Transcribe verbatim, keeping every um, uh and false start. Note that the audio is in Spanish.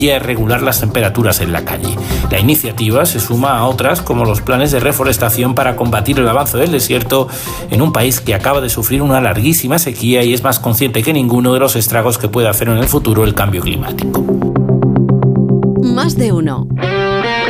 y a regular las temperaturas en la calle. La iniciativa se suma a otras como los planes de reforestación para combatir el avance del desierto en un país que acaba de sufrir una larguísima sequía y es más consciente que ninguno de los estragos que puede hacer en el futuro el cambio climático. Más de uno.